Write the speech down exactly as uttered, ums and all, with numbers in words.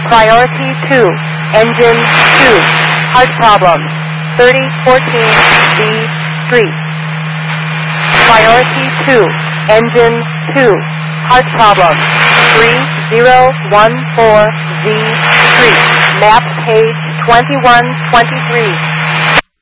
Priority two, engine two, heart problem, thirty fourteen V three. Priority two, engine two, heart problem, three zero one four V three. Map page twenty-one twenty-three.